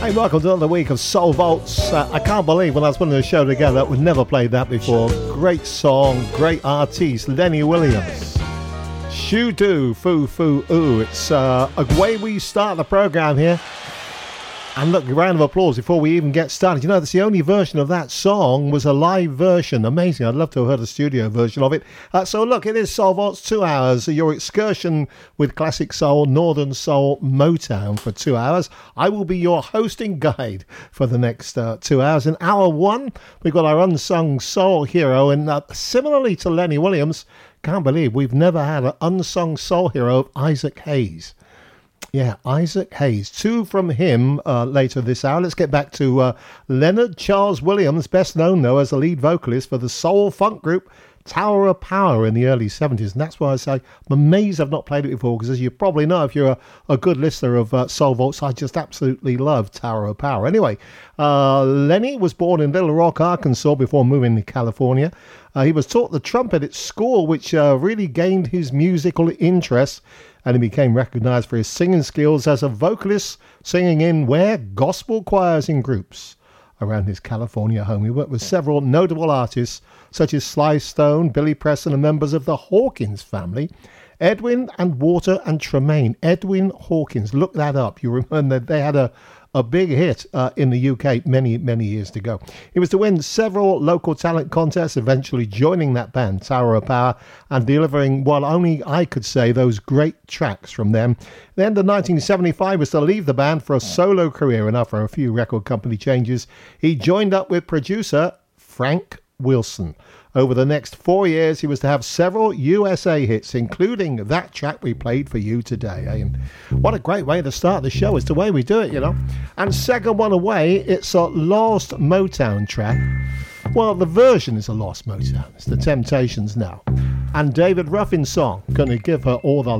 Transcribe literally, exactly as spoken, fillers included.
Hey, welcome to another week of Soul Vaults. Uh, I can't believe when I was putting the show together, we've never played that before. Great song, great artiste, Lenny Williams. Shoo doo, foo foo ooh. It's uh, a way we start the program here. And look, a round of applause before we even get started. You know, that's the only version of that song was a live version. Amazing. I'd love to have heard a studio version of it. Uh, so look, it is Soul Vaults, two hours. Your excursion with classic soul, northern soul, Motown for two hours. I will be your hosting guide for the next uh, two hours. In hour one, we've got our unsung soul hero. And uh, similarly to Lenny Williams, can't believe we've never had an unsung soul hero of Isaac Hayes. Yeah, Isaac Hayes. Two from him uh, later this hour. Let's get back to uh, Leonard Charles Williams, best known, though, as the lead vocalist for the soul funk group Tower of Power in the early seventies. And that's why I say I'm amazed I've not played it before, because as you probably know, if you're a, a good listener of uh, Soul Vaults, I just absolutely love Tower of Power. Anyway, uh, Lenny was born in Little Rock, Arkansas before moving to California. Uh, he was taught the trumpet at school, which uh, really gained his musical interest, and he became recognized for his singing skills as a vocalist, singing in where? Gospel choirs in groups around his California home. He worked with several notable artists such as Sly Stone, Billy Preston, and members of the Hawkins family. Edwin and Walter and Tremaine. Edwin Hawkins, look that up. You remember they had a, a big hit uh, in the U K many, many years ago. He was to win several local talent contests, eventually joining that band, Tower of Power, and delivering what only I could say those great tracks from them. The end of nineteen seventy-five was to leave the band for a solo career, and after a few record company changes, he joined up with producer Frank Wilson. Over the next four years, he was to have several U S A hits, including that track we played for you today. And what a great way to start the show. It's the way we do it, you know. And second one away, it's a Lost Motown track. Well, the version is a Lost Motown. It's the Temptations now. And David Ruffin's song, Gonna Give Her All the